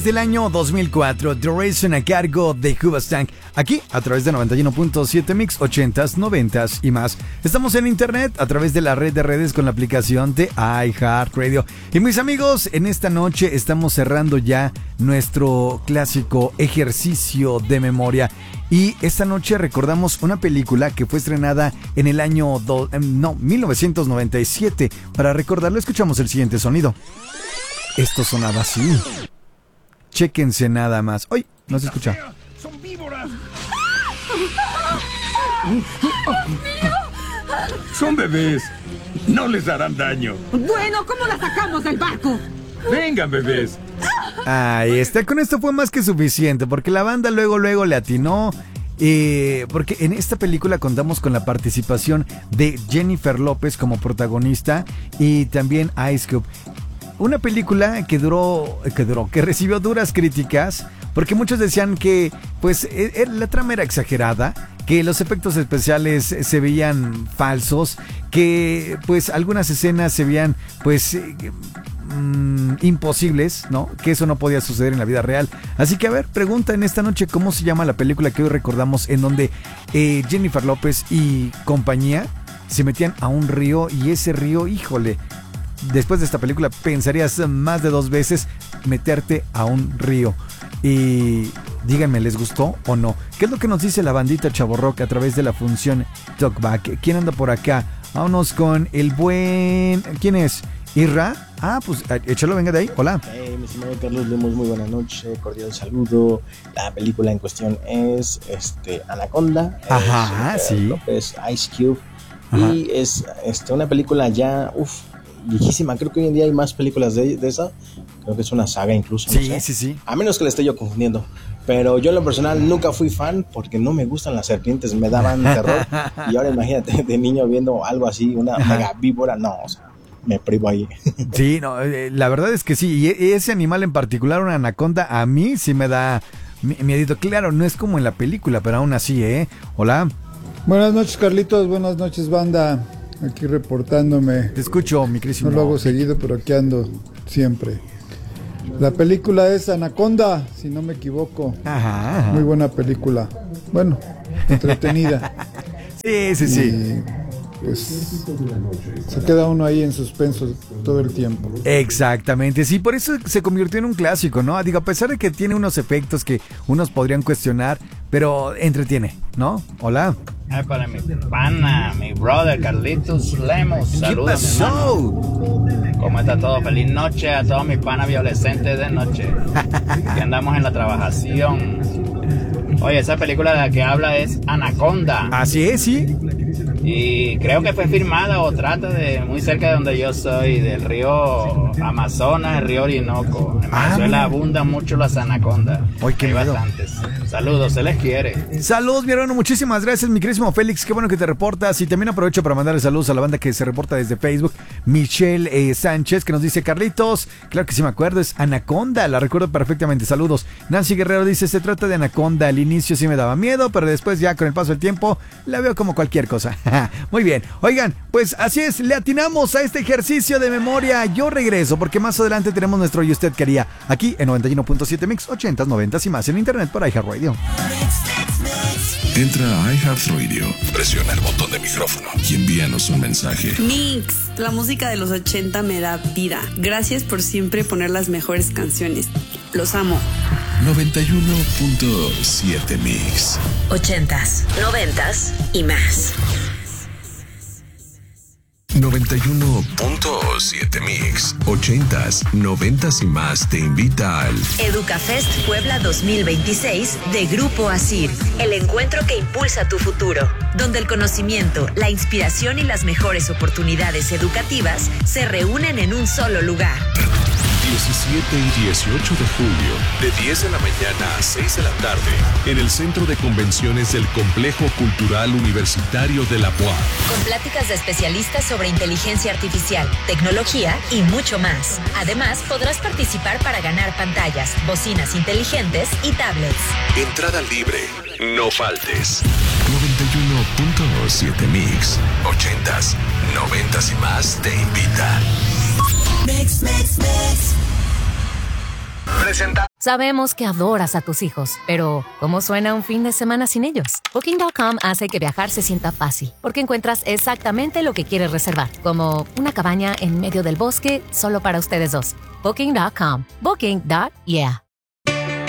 Del año 2004, Duration a cargo de Hoobastank, aquí a través de 91.7 Mix, 80s, 90s y más. Estamos en internet a través de la red de redes con la aplicación de iHeartRadio. Y mis amigos, en esta noche estamos cerrando ya nuestro clásico ejercicio de memoria. Y esta noche recordamos una película que fue estrenada en el año 1997. Para recordarlo, escuchamos el siguiente sonido. Esto sonaba así. Chéquense nada más. ¡Ay! No se escucha. ¡Son víboras! Son bebés. No les harán daño. Bueno, ¿cómo la sacamos del barco? Vengan, bebés. Ahí está. Con esto fue más que suficiente, porque la banda luego le atinó. Porque en esta película contamos con la participación de Jennifer López como protagonista y también Ice Cube. Una película que recibió duras críticas, porque muchos decían que pues la trama era exagerada, que los efectos especiales se veían falsos, que pues algunas escenas se veían pues imposibles, ¿no? Que eso no podía suceder en la vida real. Así que a ver, pregunta en esta noche cómo se llama la película que hoy recordamos, en donde Jennifer López y compañía se metían a un río, y ese río, híjole, después de esta película pensarías más de 2 veces meterte a un río. Y díganme, ¿les gustó o no? ¿Qué es lo que nos dice la bandita Chavorrock a través de la función Talkback? ¿Quién anda por acá? Vámonos con el buen... ¿Quién es? ¿Irra? Ah, pues échalo, venga de ahí. Hola. Mi estimado Carlos Lemos, muy buena noche, cordial saludo. La película en cuestión es Anaconda. Ajá, sí. López, Ice Cube. Ajá. Y es una película ya, viejísima. Creo que hoy en día hay más películas de esa. Creo que es una saga incluso. Sí, no sé. sí. A menos que la esté yo confundiendo. Pero yo en lo personal nunca fui fan porque no me gustan las serpientes, me daban terror. Y ahora imagínate de niño viendo algo así, una mega víbora, no, o sea, me privo ahí. Sí, no, la verdad es que sí. Y ese animal en particular, una anaconda, a mí sí me da miedito. Claro, no es como en la película, pero aún así, Hola. Buenas noches, Carlitos, buenas noches, banda. Aquí reportándome. Te escucho, mi querido. No lo hago seguido, pero aquí ando siempre. La película es Anaconda, si no me equivoco. Ajá. Muy buena película. Bueno, entretenida. Sí. Y pues se queda uno ahí en suspenso todo el tiempo. Exactamente, sí, por eso se convirtió en un clásico, ¿no? Digo, a pesar de que tiene unos efectos que unos podrían cuestionar, pero entretiene, ¿no? Hola. Para mi pana, mi brother Carlitos Lemos. Saludos. ¿Qué pasó? ¿Cómo está todo? Feliz noche a todos mis panas adolescentes de noche. Que andamos en la trabajación. Oye, esa película de la que habla es Anaconda. Así es, sí. Y creo que fue filmada o trata de muy cerca de donde yo soy, del río Amazonas, el río Orinoco. En Venezuela abundan mucho las anacondas. Hoy qué hay miedo. bastantes. Saludos, se les quiere. Saludos, mi hermano, muchísimas gracias, mi querísimo Félix, qué bueno que te reportas. Y también aprovecho para mandarle saludos a la banda que se reporta desde Facebook. Michelle Sánchez, que nos dice: Carlitos, claro que sí me acuerdo, es Anaconda, la recuerdo perfectamente, saludos. Nancy Guerrero dice: se trata de Anaconda, al inicio sí me daba miedo, pero después ya con el paso del tiempo la veo como cualquier cosa. Muy bien, oigan, pues así es, le atinamos a este ejercicio de memoria. Yo regreso porque más adelante tenemos nuestro Y Usted Quería, aquí en 91.7 Mix, 80s, 90s y más en internet por iHeartRadio. Entra a iHeartRadio, presiona el botón de micrófono y envíanos un mensaje. Mix, la música de los 80 me da vida. Gracias por siempre poner las mejores canciones. Los amo. 91.7 Mix. 80s, 90s y más. 91.7 Mix, 80s, 90s y más te invita al Educafest Puebla 2026 de Grupo ASIR, el encuentro que impulsa tu futuro, donde el conocimiento, la inspiración y las mejores oportunidades educativas se reúnen en un solo lugar. 17 y 18 de julio, de 10 de la mañana a 6 de la tarde, en el Centro de Convenciones del Complejo Cultural Universitario de la UAM. Con pláticas de especialistas sobre inteligencia artificial, tecnología y mucho más. Además, podrás participar para ganar pantallas, bocinas inteligentes y tablets. Entrada libre, no faltes. 91.7 Mix, 80s, 90s y más te invita. Mix. Presenta. Sabemos que adoras a tus hijos, pero ¿cómo suena un fin de semana sin ellos? Booking.com hace que viajar se sienta fácil, porque encuentras exactamente lo que quieres reservar, como una cabaña en medio del bosque solo para ustedes dos. Booking.com. Booking.yeah.